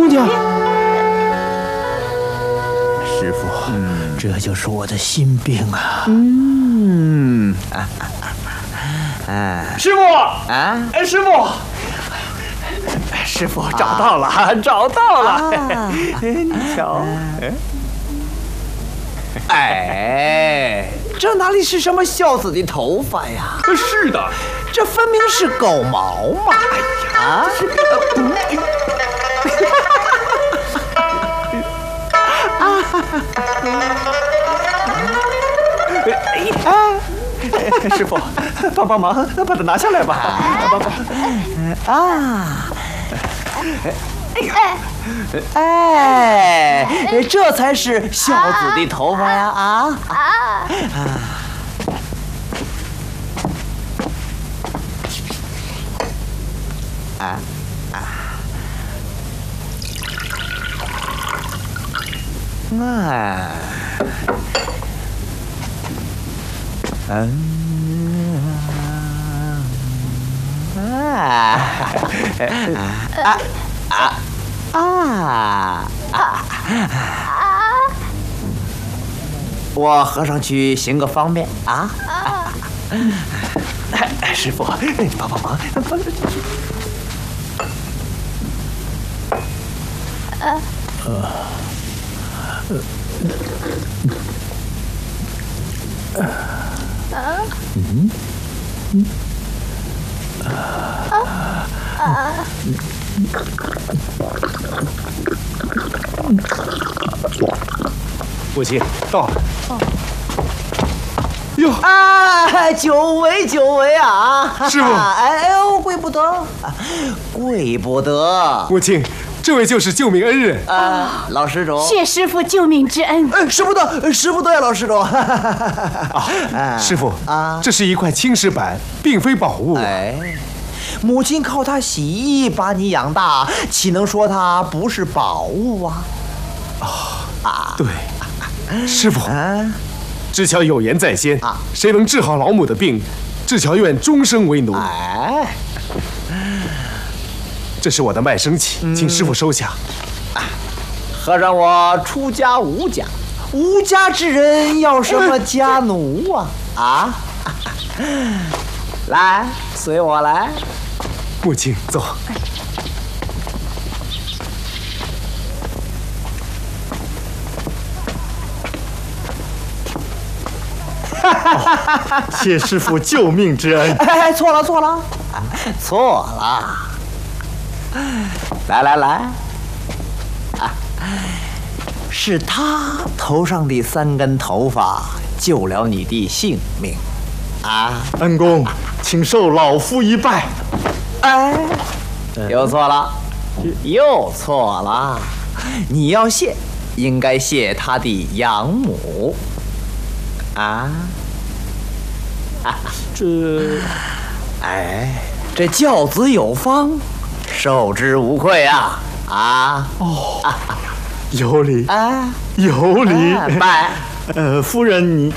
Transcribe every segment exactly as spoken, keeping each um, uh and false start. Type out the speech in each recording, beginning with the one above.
姑娘。 师傅，嗯、这就是我的心病啊。 嗯，啊啊啊啊！ 师傅啊，哎，师傅。师傅找到了，啊、找到了！啊、你瞧， 哎，这哪里是什么孝子的头发呀？ 是的， 这分明是狗毛嘛！哎呀，啊！ 哎，师傅，帮帮忙，把它拿下来吧！帮帮啊！哎，这才是孝子的头发呀！啊啊啊！啊啊！哎，嗯啊啊啊啊啊！我合上去行个方便啊！ 师傅，你帮帮忙，帮着。呃呃呃嗯嗯啊啊！ 母亲到了。 哦哟啊！久违久违啊！ 师傅， 哎呦，跪不得，跪不得！ 母亲，这位就是救命恩人啊，老施主， 谢师傅救命之恩。 哎，使不得，使不得呀，老施主。 啊，师傅啊，这是一块青石板，并非宝物。 哎，母亲靠它洗衣把你养大，岂能说它不是宝物啊？ 啊，对，师傅。啊智巧有言在先，啊、谁能治好老母的病，智巧愿终生为奴。 哎， 这是我的卖身契，嗯、请师傅收下。 啊、和尚我出家无家，无家之人要什么家奴啊？啊，来，随我来。 母亲，走。 哦、谢师傅救命之恩！ 哎，错了错了，错了！来来来，啊，是他头上的三根头发救了你的性命，啊！ 恩公，请受老夫一拜。 哎，又错了，又错了！你要谢，应该谢他的养母。啊，啊， 这， 哎，这教子有方，受之无愧啊！啊， 哦，啊、有理啊， 有理。 啊、拜， 呃，夫人你，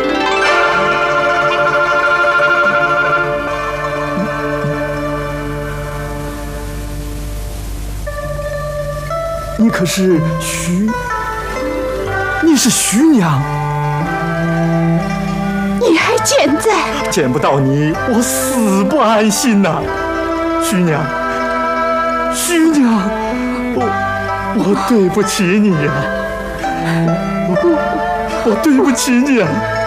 你可是徐，你是徐娘。 你还健在？ 见不到你，我死不安心呐、啊！徐娘，徐娘，我我对不起你呀、啊，我我对不起你啊！